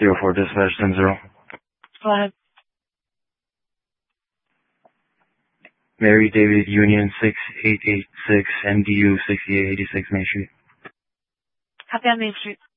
04 dispatch 10-0. Go ahead. Mary David Union 6886 MDU 6886 Main Street. Copy on Main Street.